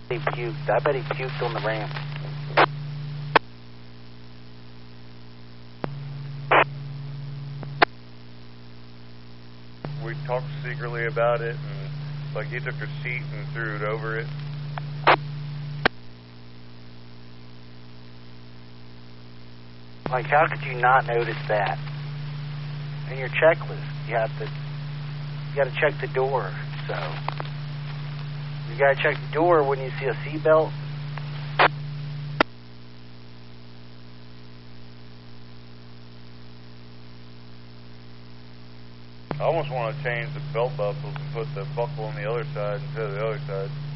He puked. I bet he puked on the ramp. We talked secretly about it, and like he took a sheet and threw it over it. Like, how could you not notice that? In your checklist, you got to check the door. So you got to check the door when you see a seatbelt. I almost want to change the belt buckles and put the buckle on the other side instead of the other side.